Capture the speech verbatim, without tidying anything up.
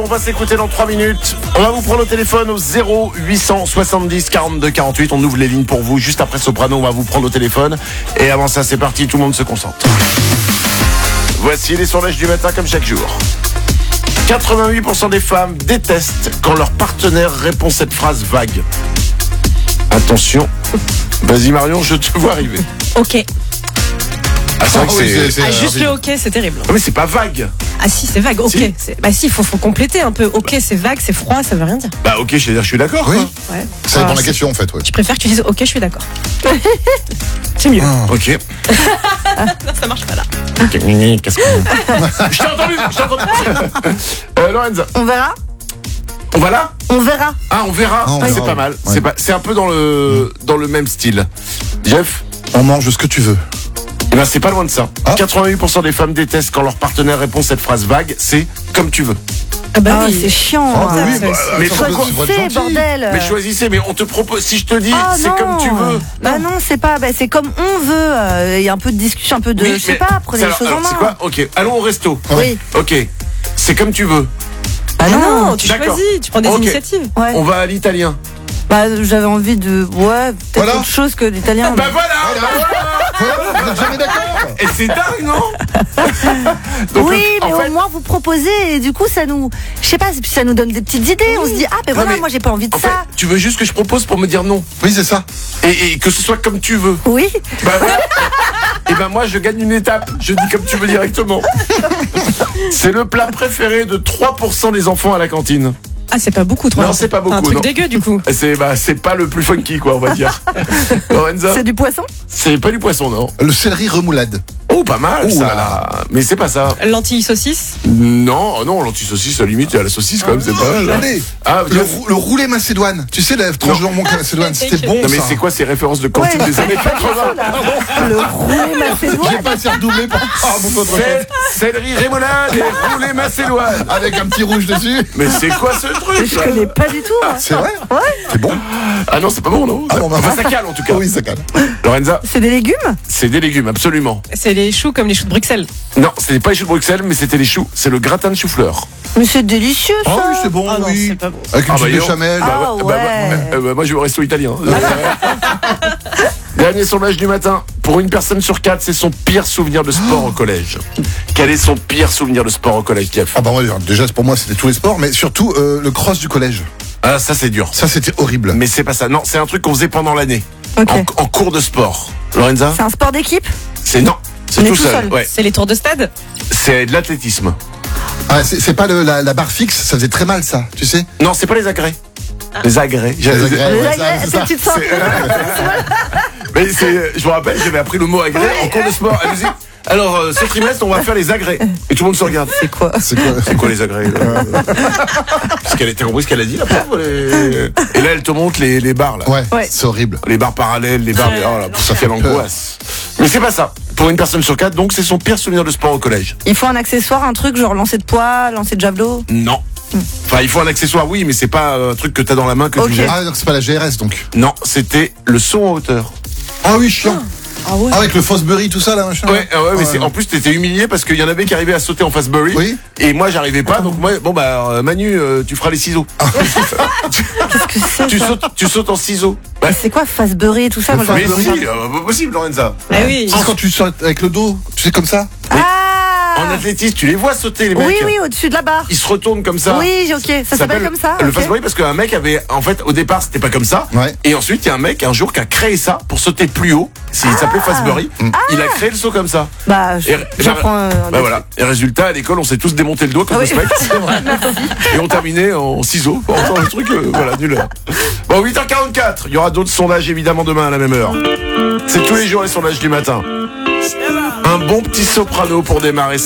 On va s'écouter dans trois minutes. On va vous prendre au téléphone au zéro huit cent soixante-dix quarante-deux quarante-huit. On ouvre les lignes pour vous. Juste après Soprano, on va vous prendre au téléphone. Et avant ça, c'est parti. Tout le monde se concentre. Voici les sondages du matin comme chaque jour. quatre-vingt-huit pour cent des femmes détestent quand leur partenaire répond cette phrase vague. Attention. Vas-y Marion, je te vois arriver. Ok. Ah, c'est vrai que Ah oui, c'est... c'est- Ah, juste le ok, c'est terrible. Ah, mais c'est pas vague. Ah si, c'est vague. Ok. Si. C'est- Bah si, faut, faut compléter un peu. Ok, c'est vague, c'est froid, ça veut rien dire. Bah ok, je veux dire, je suis d'accord. Oui, quoi. Ouais. ça dépend Alors, de la c'est- question en fait. Ouais. Je préfère que tu dises ok, je suis d'accord. C'est mieux. Ok. Non, ça marche pas là. Qu'est-ce que... Je t'ai entendu, je t'ai entendu. Euh, Lorenza, On verra. on va là On verra. Ah, on verra. Ah, on Ah, c'est verra, pas oui. mal. Ouais. C'est pas, c'est un peu dans le dans le même style. Jeff, On mange ce que tu veux. eh ben c'est pas loin de ça. Ah. quatre-vingt-huit pour cent des femmes détestent quand leur partenaire répond cette phrase vague. C'est comme tu veux. Ah bah Ah, oui. c'est chiant. Ah, hein. oui, ça, bah, c'est- mais attends, pourquoi- faut être Choisissez, gentil. bordel. Mais choisissez. Mais on te propose. Si je te dis, Ah, c'est non. comme tu veux. Bah non, c'est pas. Bah, c'est comme on veut. euh, Il y a un peu de discussion, un peu de. Oui, je sais mais- pas. Prenez c'est les alors- choses en alors, main. C'est quoi Ok. Allons au resto. Oui. Ok. C'est comme tu veux. Bah Ah non. non, tu D'accord. choisis, tu prends des Ok. initiatives. Ouais. On va à l'italien. Bah j'avais envie de. Ouais. Peut-être Voilà. autre chose que l'italien. Bah voilà. Voilà. bah voilà. Voilà, vous êtes jamais d'accord. Et c'est dingue, non Donc, Oui, en mais fait- au moins vous proposez et du coup ça nous, je sais pas, ça nous donne des petites idées. On se dit ah ben Non, voilà, mais moi j'ai pas envie de En fait, ça. tu veux juste que je propose pour me dire non. Oui, c'est ça. Et, et que ce soit comme tu veux. Oui. Bah voilà. Et ben moi je gagne une étape. Je dis comme tu veux directement. C'est le plat préféré de trois pour cent des enfants à la cantine. Ah, c'est pas beaucoup, toi. Non, c'est pas beaucoup, Un truc non. dégueu, du coup. C'est bah c'est pas le plus funky quoi on va dire. Lorenza, C'est du poisson. c'est pas du poisson non. Le céleri remoulade. Oh pas mal Oh ça. là Là. Mais c'est pas ça. Lentilles saucisse. Non oh non l'anti-saucisse à la limite et à la saucisse quand même c'est pas mal. là. Allez. Ah Le, rou- le roulé macédoine. Tu sais, la tranche de jambon macédoine, c'était bon non mais ça. c'est quoi ces références de cantine Ouais, des années quatre-vingts? Le roulé macédoine. J'ai pas assez redoublé pour. Ah, mon pote, Cé- Céleri rémoulade et roulé macédoine. avec un petit rouge dessus. Mais c'est quoi ce truc Je là connais pas du tout. moi. C'est vrai. Ouais. C'est bon. Ah non c'est pas bon non. Ah bon, bah, Enfin, ça cale en tout cas. Oui, ça calme. Lorenza, C'est des légumes. c'est des légumes absolument. C'est les choux comme les choux de Bruxelles. Non, c'était pas les choux de Bruxelles, mais c'était les choux. C'est le gratin de chou-fleur. Mais c'est délicieux ça. Ah oui, c'est bon, Ah non, oui. c'est pas bon. Avec une Ah bah, petite dis donc. béchamel. Ah bah, bah, ouais. bah, bah, moi, je vais au resto italien. Dernier sondage du matin. Pour une personne sur quatre, c'est son pire souvenir de sport au collège. Quel est son pire souvenir de sport au collège, Jeff? Ah bah ouais, déjà pour moi c'était tous les sports, mais surtout euh, le cross du collège. Ah, ça c'est dur. Ça c'était horrible. Mais c'est pas ça. Non, c'est un truc qu'on faisait pendant l'année. Ok. En, en cours de sport. Lorenza? C'est un sport d'équipe. C'est non. C'est On est tout tout seul. seul. Ouais. C'est les tours de stade. C'est de l'athlétisme. Ah, c'est c'est pas le- la, la barre fixe, ça faisait très mal ça, tu sais. Non, c'est pas les agrès. Les agrès. Les agrès, Le- ouais, la- ça, la- c'est c'est ça. tu te sens. Mais c'est, je me rappelle, j'avais appris le mot agrès en cours de sport. Allez-y. Alors, euh, ce trimestre, on va faire les agrès. Et tout le monde se regarde. C'est quoi? C'est quoi C'est quoi les agrès là Parce qu'elle t'as compris ce qu'elle a dit la pauvre les... Et là, elle te montre les, les barres là. Ouais, Ouais. c'est horrible. Les barres parallèles, les barres. Oh là, ça fait l'angoisse. Mais c'est pas ça. Pour une personne sur quatre, donc c'est son pire souvenir de sport au collège. Il faut un accessoire, un truc genre lancer de poids, lancer de javelot. Non. Enfin, il faut un accessoire, oui, mais c'est pas un truc que t'as dans la main que Ok. tu jettes. Ah donc c'est pas la G R S donc. Non, c'était le saut en hauteur. Ah oui, chiant. Ah ouais. Ah, avec le Fosbury tout ça là machin. Ouais, ah ouais, mais Ouais, c'est, ouais. en plus t'étais humilié parce qu'il y en avait qui arrivaient à sauter en Fastbury. Oui. Et moi j'arrivais pas, donc moi, bon bah euh, Manu, euh, tu feras les ciseaux. Qu'est-ce que c'est tu ça? sautes, tu sautes en ciseaux. Ouais. C'est quoi Fastbury et tout ça? Moi, Mais j'aurais si, envie. euh, pas possible, Lorenza. Ah oui. Tu sais quand tu sautes avec le dos, tu sais comme ça. En Ah. athlétisme, tu les vois sauter les mecs. Oui, oui, au-dessus de la barre. Ils se retournent comme ça. Oui, ok. Ça s'appelle comme ça. Le ok. fastbury parce qu'un mec avait, en fait, au départ, c'était pas comme ça. Ouais. Et ensuite, il y a un mec un jour qui a créé ça pour sauter plus haut. Il s'appelait Fastbury. Il a créé le saut comme ça. Bah, je- Et- j'apprends. euh, Bah voilà. Et résultat, à l'école, on s'est tous démonté le dos comme Ah le oui. spectre. Et on terminait en ciseaux. Enfin, le truc, euh, voilà, nul. Bon, huit heures quarante-quatre. Il y aura d'autres sondages évidemment demain à la même heure. C'est tous les jours les sondages du matin. Un bon petit soprano pour démarrer.